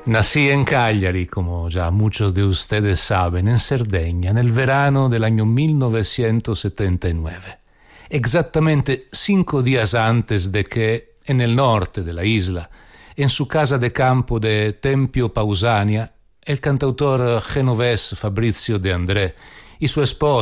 Nací en Cagliari, como ya muchos de ustedes saben, en Cerdeña, en el verano del año 1979. Exactamente 5 días antes de que, en el norte de la isla, en su casa de campo de Tempio Pausania, el cantautor genovés Fabrizio De André y su esposa